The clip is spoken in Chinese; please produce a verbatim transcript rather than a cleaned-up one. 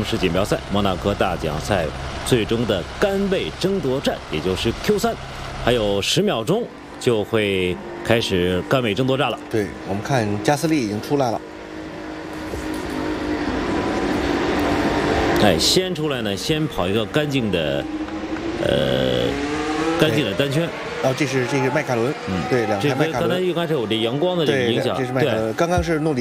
式锦标赛摩纳哥大奖赛最终的杆位争夺战，也就是 Q 三，还有十秒钟就会开始杆位争夺战了。 对，我们看加斯利已经出来了。 哎，先出来呢，先跑一个干净的，呃，干净的单圈。 哦，这是这是迈凯伦，嗯，对，两台迈凯伦。 刚才应该是有这阳光的这个影响。 这是迈凯伦，刚刚是诺里。